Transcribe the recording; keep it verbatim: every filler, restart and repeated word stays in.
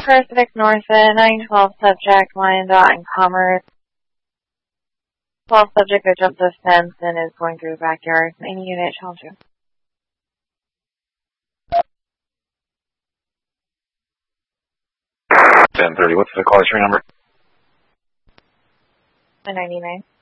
Pacific North at nine twelve subject, Wyandotte and Commerce. twelve subject that jumped the fence and is going through the backyard. Any unit, challenge you. ten thirty, what's the call history number? ninety-nine.